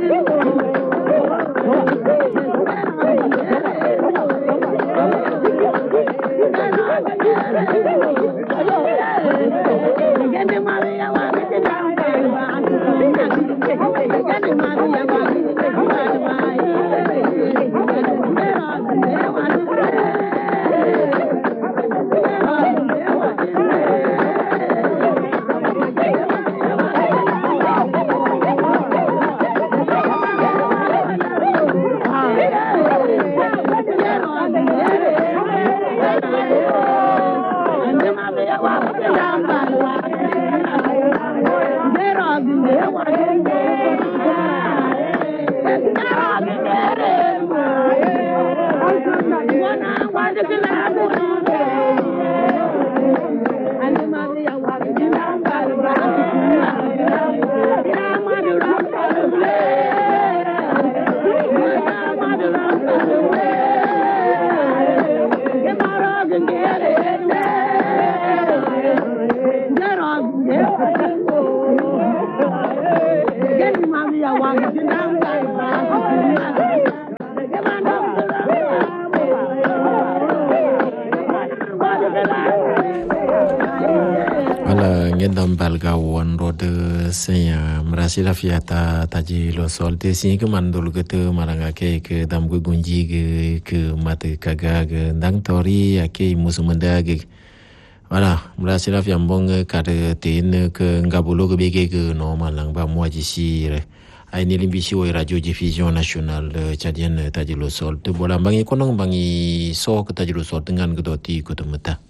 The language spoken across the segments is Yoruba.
ngedam balga wan rod senya merasi la fiata taji lo sol te sin ke mandul ke te maranga ke dam gu gunji ke mate kaga ke dang tori ake musumanda ke voilà merasi la fiambong ka de tin ke ngabulo ke bege ke no malang ba moji si ai ni limbisi o radio diffusion nationale tchadienne taji lo sol te bola bangi konong bangi so ke taji lo sol dengan gedoti ko temata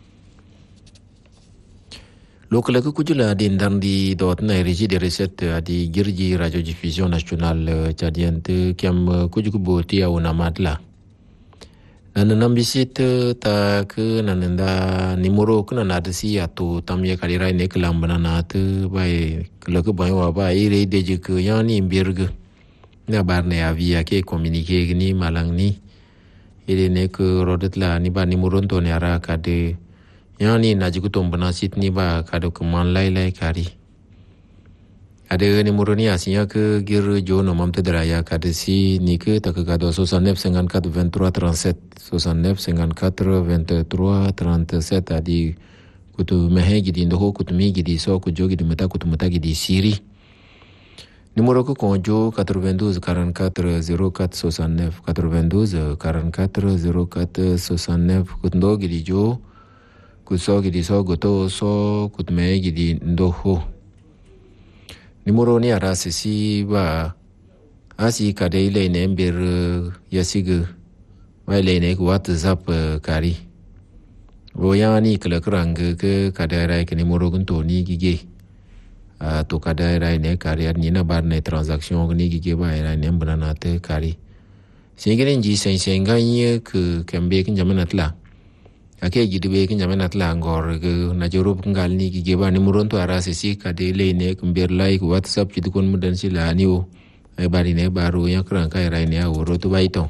Lokal aku kujula di ndandi dot na regi de recette di girji radio diffusion nationale tchadienne te kiam kujuku boti au namatla nanam bisit ta ke nananda nimoro kuna nadsi atu tamye kalira ne kelam banana te bai kelak bai wa bai re de je ke yani birg na barne avia ke communiquer ni malang ni ile ne ke rodet la ni ba nimoro to ne ara ka de yani najiku tombana sit ni ba kado keman lai kari ada ni murni asinya ke gir jono mamte deraya kade si ni ke tak kado 69 54 23 37 69 54 23 37 adi kutu mehe gidi ndo kutu mi gidi so ku jogi di meta kutu meta gidi siri numero ko konjo 92 44 04 69 92 44 04 69 kundo gidi jo kuso gidi so goto so kutme gidi ndoho nimoro ni ara sisi ba asi kade ile ne mbir yasigu wa ile ne ku WhatsApp kari boyani kelakrang ke kadara ke nimoro kunto ni gige to kadara ne kari ni na bar ne transaction ni gige ba era ne banana te kari singere nji senga ye ke kembe kin jamanatla ake gidbe kin jamana tla ngor ke na jorop ngal ni ki geba ni muronto ara sisi ka de le ne kumber like WhatsApp ki dukon mudan sila ni o ay bari ne baro ya kran kai rai ne o roto baito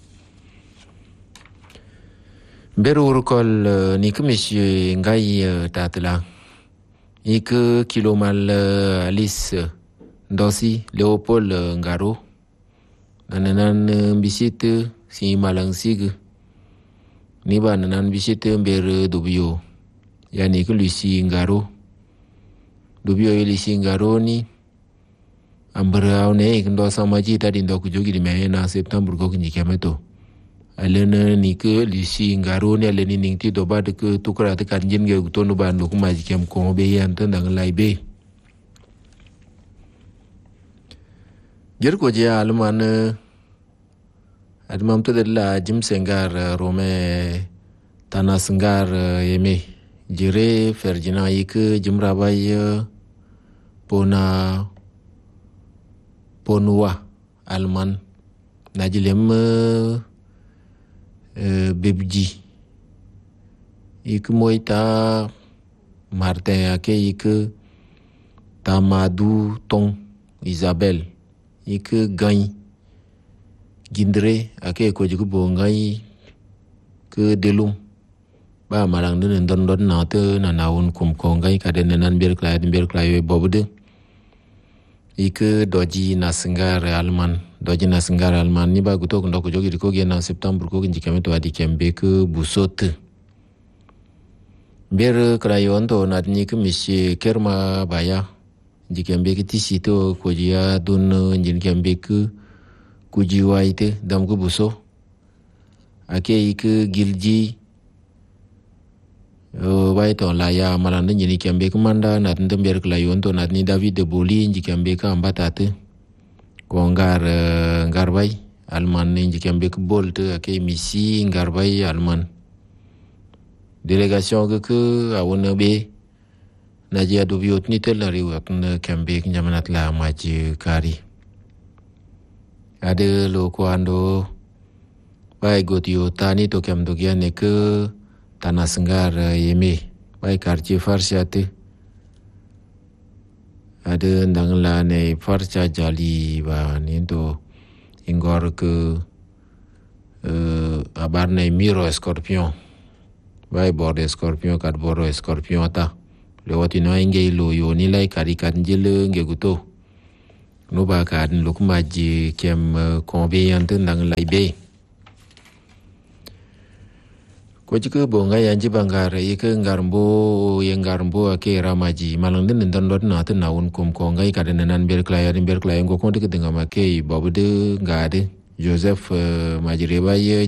beru rukol ni komisie ngai tatla ik kilomal alice dosi Leopold ngaro nanan bisit si malang sig ni ba nan bisite mber dubio yani ko Lucy Ngaro dubio Lucy Ngaro ni ambra ne ndo sama ji ta din do ku jogi di me na September ko ni kemeto alena ni ko Lucy Ngaro ne aleni ning ti do ba de ko tukra ta kan jin ge to no ba no kuma ji kem ko be yan tan dang lai be jer ko je alman admam to la jim sengar rome tanasengar yeme jire Ferdinand yik jimra bay ponua alman najilem bebji yik moita Martin ake yik Tamadou Ton Isabelle yik gagne gindre ake ko jigu bongai ke delum ba marang den don na te na naun kum ko ngai ka den nan ber klay bobude ike doji nasingar alman ni ba gutok ndoko jogi ko gena septembre ko njikame to adi kembe ke busot ber krayon to nadni ke mishi kerma baya njikembe ke tisito ko jia dun njin kembe ke kujiwa ite dam ko buso ake ike gilji bai to la ya malanda njini kembe ke manda nadn ber krayon to nadni David de Boli njikembe ke ambatate ko ngar bay alman ne njikembe ke bolt ake misi ngar bay alman délégation ke awona be naji adu biot ni tel riu akna kembe ke jamanat la maji kari ade lo ko ando bay gotio tani to kem do ne ke tanasngar yeme bay quartier farsiate ada ndangla ne farcha jali ba nindo ingor ke abar ne miro scorpion vai borde scorpion kat boro scorpion ta le wati no inge lo yo ni lai kari kat njele nge guto no ba kat luk maji kem konbe yante ndangla ibe ko jike bo nga yanji bangare yeke ngarmbo ake ramaji malang den ndon na ta nawun kom ko ngai kada nan ber klaya ngo konde ke denga make bobude ngade Joseph majireba ye